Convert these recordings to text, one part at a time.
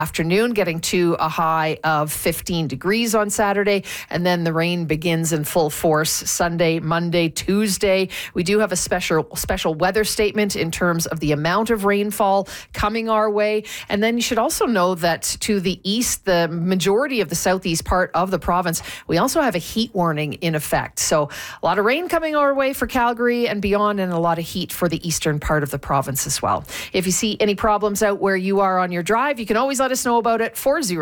afternoon, getting to a high of 15 degrees on Saturday, and then the rain begins in full force Sunday, Monday, Tuesday. We do have a special weather statement in terms of the amount of rainfall coming our way. And then you should also know that to the east, the majority of the southeast part of the province, we also have a heat warning in effect. So a lot of rain coming our way for Calgary and beyond, and a lot of heat for the eastern part of the province as well. If you see any problems out where you are on your drive, you can always let us know about it.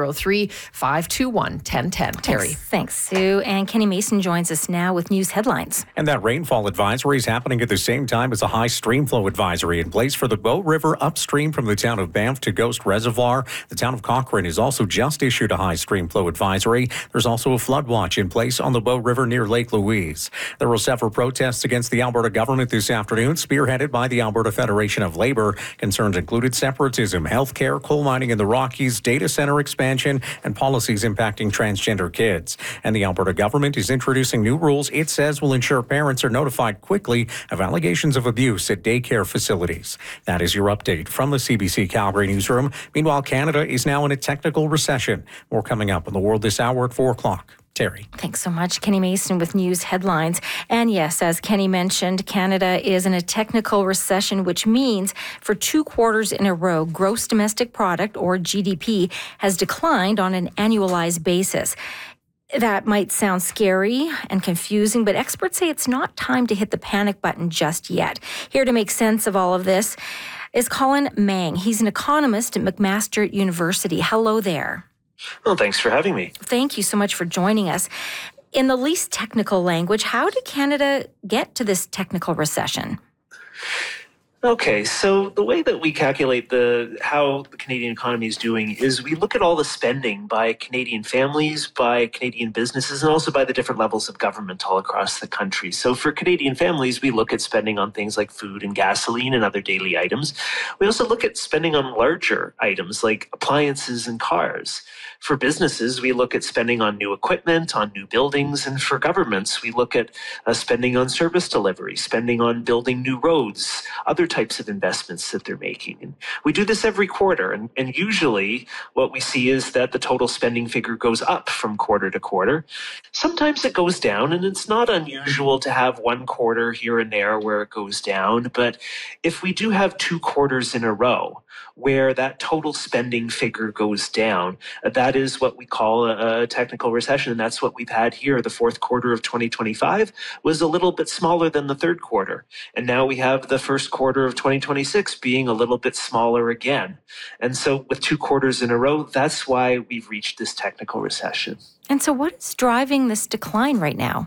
403-521-1010. Terry. Thanks, Sue. And Kenny Mason joins us now with news headlines. And that rainfall advisory is happening at the same time as a high stream flow advisory in place for the Bow River upstream from the town of Banff to Ghost Reservoir. The town of Cochrane has also just issued a high stream flow advisory. There's also a flood watch in place on the Bow River near Lake Louise. There were several protests against the Alberta government this afternoon, spearheaded by the Alberta Federation of Labour. Concerns included separatism, healthcare, coal mining in the Rockies, data center expansion, and policies impacting transgender kids. And the Alberta government is introducing new rules it says will ensure parents are notified quickly of allegations of abuse at daycare facilities. That is your update from the CBC Calgary newsroom. Meanwhile, Canada is now in a technical recession. More coming up on The World this hour at 4 o'clock. Terry. Thanks so much, Kenny Mason with news headlines. And yes, as Kenny mentioned, Canada is in a technical recession, which means for 2 quarters in a row, gross domestic product, or GDP, has declined on an annualized basis. That might sound scary and confusing, but experts say it's not time to hit the panic button just yet. Here to make sense of all of this is Colin Mang. He's an economist at McMaster University. Hello there. Well, thanks for having me. Thank you so much for joining us. In the least technical language, how did Canada get to this technical recession? Okay, so the way that we calculate how the Canadian economy is doing is we look at all the spending by Canadian families, by Canadian businesses, and also by the different levels of government all across the country. So for Canadian families, we look at spending on things like food and gasoline and other daily items. We also look at spending on larger items like appliances and cars. For businesses, we look at spending on new equipment, on new buildings, and for governments, we look at spending on service delivery, spending on building new roads, other types of investments that they're making. And we do this every quarter, and usually what we see is that the total spending figure goes up from quarter to quarter. Sometimes it goes down, and it's not unusual to have one quarter here and there where it goes down, but if we do have 2 quarters in a row where that total spending figure goes down, that is what we call a technical recession, and that's what we've had here. The fourth quarter of 2025 was a little bit smaller than the third quarter, and now we have the first quarter of 2026 being a little bit smaller again. And so with 2 quarters in a row, that's why we've reached this technical recession. And so what is driving this decline right now?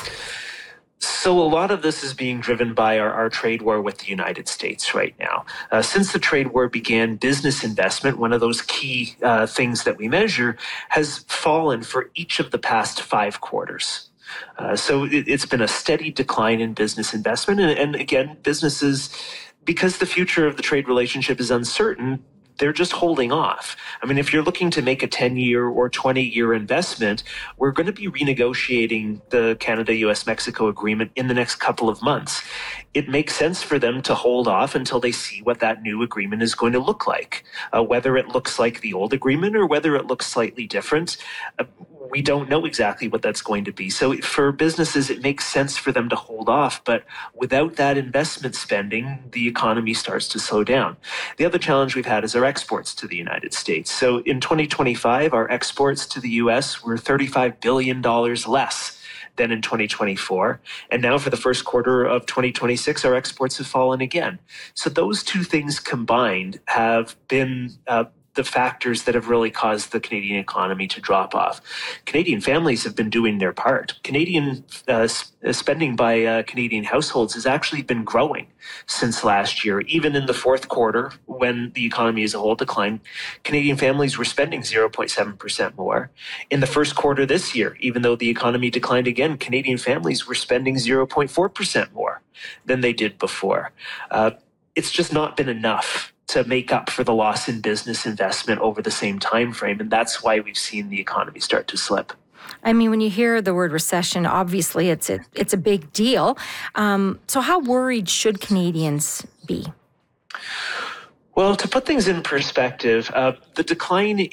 So a lot of this is being driven by our trade war with the United States right now. Since the trade war began, business investment, one of those key things that we measure, has fallen for each of the past 5 quarters. So it's been a steady decline in business investment. And again, businesses, because the future of the trade relationship is uncertain, they're just holding off. I mean, if you're looking to make a 10-year or 20-year investment, we're going to be renegotiating the Canada-US-Mexico agreement in the next couple of months. It makes sense for them to hold off until they see what that new agreement is going to look like, whether it looks like the old agreement or whether it looks slightly different. We don't know exactly what that's going to be. So for businesses, it makes sense for them to hold off. But without that investment spending, the economy starts to slow down. The other challenge we've had is our exports to the United States. So in 2025, our exports to the U.S. were $35 billion less than in 2024. And now for the first quarter of 2026, our exports have fallen again. So those two things combined have been the factors that have really caused the Canadian economy to drop off. Canadian families have been doing their part. Canadian spending by Canadian households has actually been growing since last year. Even in the fourth quarter, when the economy as a whole declined, Canadian families were spending 0.7% more. In the first quarter this year, even though the economy declined again, Canadian families were spending 0.4% more than they did before. It's just not been enough to make up for the loss in business investment over the same time frame, and that's why we've seen the economy start to slip. I mean, when you hear the word recession, obviously it's a big deal. So how worried should Canadians be? Well, to put things in perspective, the decline